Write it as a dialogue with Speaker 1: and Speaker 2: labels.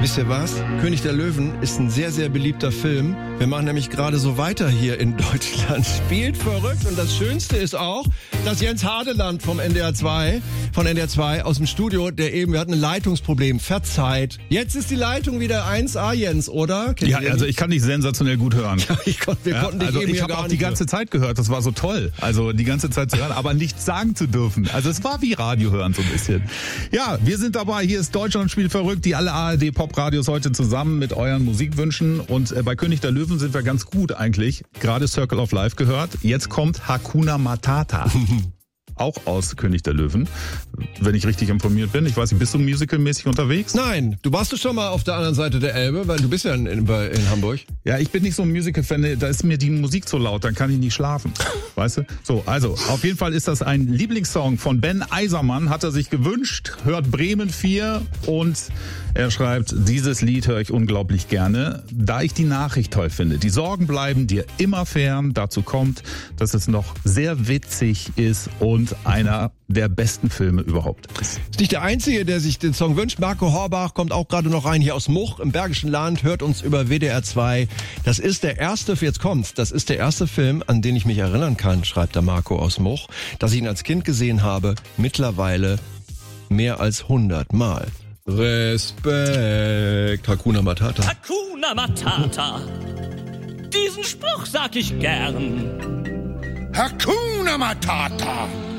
Speaker 1: Wisst ihr was? König der Löwen ist ein sehr, sehr beliebter Film. Wir machen nämlich gerade so weiter hier in Deutschland. Spielt verrückt. Und das Schönste ist auch, dass Jens Hadeland von NDR 2 aus dem Studio, wir hatten ein Leitungsproblem. Verzeiht. Jetzt ist die Leitung wieder 1A, Jens, oder?
Speaker 2: Ja, also ich kann dich sensationell gut hören.
Speaker 1: Wir konnten dich eben
Speaker 2: ich habe auch die ganze Zeit gehört. Das war so toll. Also die ganze Zeit zu hören, aber nichts sagen zu dürfen. Also es war wie Radio hören so ein bisschen. Ja, wir sind dabei. Hier ist Deutschland spielt verrückt. Die alle ARD Pop-Radios heute zusammen mit euren Musikwünschen. Und bei König der Löwen sind wir ganz gut eigentlich. Gerade Circle of Life gehört. Jetzt kommt Hakuna Matata. Auch aus König der Löwen, wenn ich richtig informiert bin. Ich weiß nicht, bist du musicalmäßig unterwegs?
Speaker 1: Nein, du warst schon mal auf der anderen Seite der Elbe, weil du bist ja in Hamburg.
Speaker 2: Ja, ich bin nicht so ein Musical-Fan, da ist mir die Musik so laut, dann kann ich nicht schlafen. Weißt du? So, also, auf jeden Fall ist das ein Lieblingssong von Ben Eisermann, hat er sich gewünscht, hört Bremen 4 und er schreibt, dieses Lied höre ich unglaublich gerne, da ich die Nachricht toll finde. Die Sorgen bleiben dir immer fern, dazu kommt, dass es noch sehr witzig ist und einer der besten Filme überhaupt ist.
Speaker 1: Ist nicht der Einzige, der sich den Song wünscht. Marco Horbach kommt auch gerade noch rein hier aus Much im Bergischen Land, hört uns über WDR 2. Das ist der erste Film, an den ich mich erinnern kann, schreibt der Marco aus Much, dass ich ihn als Kind gesehen habe, mittlerweile mehr als 100 Mal. Respekt. Hakuna Matata.
Speaker 3: Hakuna Matata. Diesen Spruch sag ich gern.
Speaker 4: Hakuna Matata.